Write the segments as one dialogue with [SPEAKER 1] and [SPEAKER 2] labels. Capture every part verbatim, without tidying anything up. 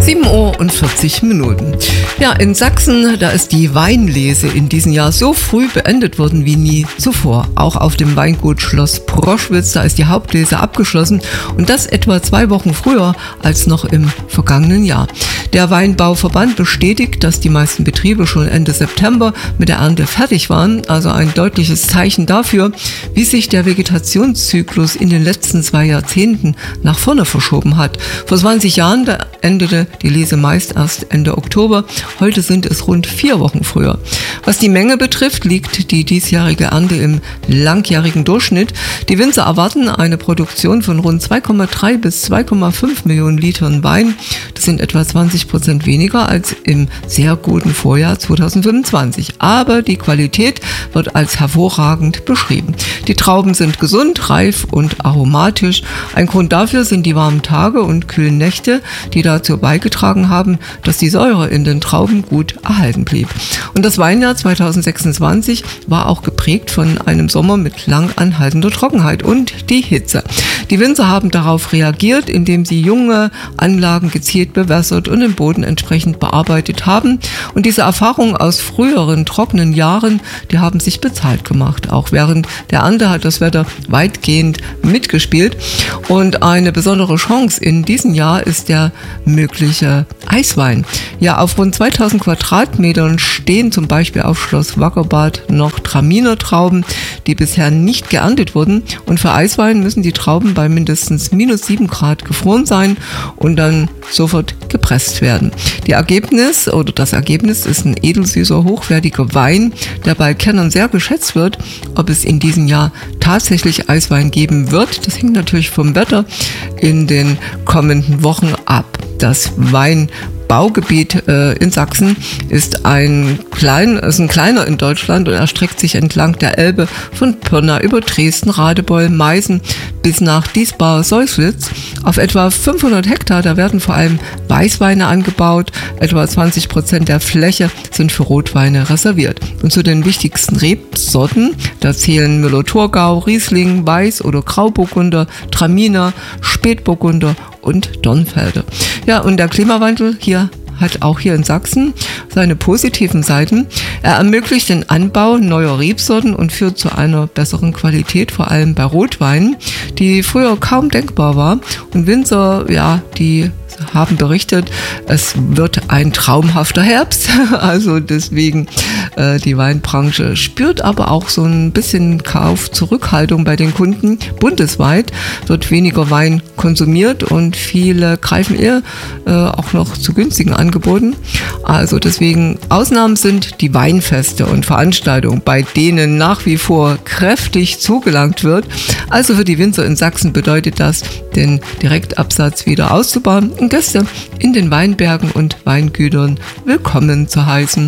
[SPEAKER 1] sieben Uhr und vierzig Minuten. Ja, in Sachsen, da ist die Weinlese in diesem Jahr so früh beendet worden wie nie zuvor. Auch auf dem Weingut Schloss Proschwitz, da ist die Hauptlese abgeschlossen und das etwa zwei Wochen früher als noch im vergangenen Jahr. Der Weinbauverband bestätigt, dass die meisten Betriebe schon Ende September mit der Ernte fertig waren, also ein deutliches Zeichen dafür, wie sich der Vegetationszyklus in den letzten zwei Jahrzehnten nach vorne verschoben hat. Vor zwanzig Jahren, da endete die Lese meist erst Ende Oktober. Heute sind es rund vier Wochen früher. Was die Menge betrifft, liegt die diesjährige Ernte im langjährigen Durchschnitt. Die Winzer erwarten eine Produktion von rund zwei Komma drei bis zwei Komma fünf Millionen Litern Wein. Das sind etwa zwanzig Prozent weniger als im sehr guten Vorjahr zweitausendfünfundzwanzig. Aber die Qualität wird als hervorragend beschrieben. Die Trauben sind gesund, reif und aromatisch. Ein Grund dafür sind die warmen Tage und kühlen Nächte, die dazu beigetragen haben, dass die Säure in den Trauben gut erhalten blieb. Und das Weinjahr zweitausendsechsundzwanzig war auch geprägt von einem Sommer mit lang anhaltender Trockenheit und die Hitze. Die Winzer haben darauf reagiert, indem sie junge Anlagen gezielt bewässert und den Boden entsprechend bearbeitet haben. Und diese Erfahrungen aus früheren trockenen Jahren, die haben sich bezahlt gemacht. Auch während der Ernte hat das Wetter weitgehend mitgespielt. Und eine besondere Chance in diesem Jahr ist der mögliche Eiswein. Ja, auf rund zweitausend Quadratmetern stehen zum Beispiel auf Schloss Wackerbad noch Traminer-Trauben, die bisher nicht geerntet wurden. Und für Eiswein müssen die Trauben bei mindestens minus sieben Grad gefroren sein und dann sofort gepresst werden. Die Ergebnis oder das Ergebnis ist ein edelsüßer, hochwertiger Wein, der bei Kennern sehr geschätzt wird. Ob es in diesem Jahr tatsächlich Eiswein geben wird, das hängt natürlich vom Wetter in den kommenden Wochen ab. Das Weinbaugebiet äh, in Sachsen ist ein, klein, ist ein kleiner in Deutschland und erstreckt sich entlang der Elbe von Pirna über Dresden, Radebeul, Meißen bis nach Diesbar-Seuslitz. Auf etwa fünfhundert Hektar, da werden vor allem Weißweine angebaut. Etwa zwanzig Prozent der Fläche sind für Rotweine reserviert. Und zu den wichtigsten Rebsorten, da zählen Müller-Thurgau, Riesling, Weiß- oder Grauburgunder, Traminer, Spätburgunder und Dornfelder. Ja, und der Klimawandel hier hat auch hier in Sachsen seine positiven Seiten. Er ermöglicht den Anbau neuer Rebsorten und führt zu einer besseren Qualität, vor allem bei Rotweinen, die früher kaum denkbar war. Und Winzer, ja, die haben berichtet, es wird ein traumhafter Herbst. Also deswegen, äh, die Weinbranche spürt aber auch so ein bisschen Kaufzurückhaltung bei den Kunden. Bundesweit wird weniger Wein konsumiert und viele greifen eher äh, auch noch zu günstigen Angeboten. Also deswegen, Ausnahmen sind die Weinfeste und Veranstaltungen, bei denen nach wie vor kräftig zugelangt wird. Also für die Winzer in Sachsen bedeutet das, den Direktabsatz wieder auszubauen und Gäste in den Weinbergen und Weingütern willkommen zu heißen.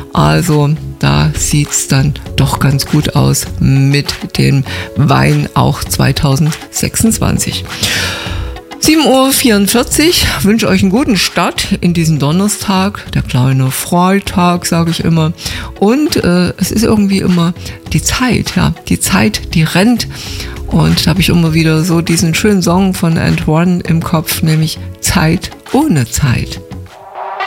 [SPEAKER 1] Also da sieht es dann doch ganz gut aus mit dem Wein auch zweitausendsechsundzwanzig. sieben Uhr vierundvierzig, wünsche euch einen guten Start in diesen Donnerstag, der kleine Freitag, sage ich immer. Und äh, es ist irgendwie immer die Zeit, ja, die Zeit, die rennt. Und da habe ich immer wieder so diesen schönen Song von Antoine im Kopf, nämlich Zeit ohne Zeit.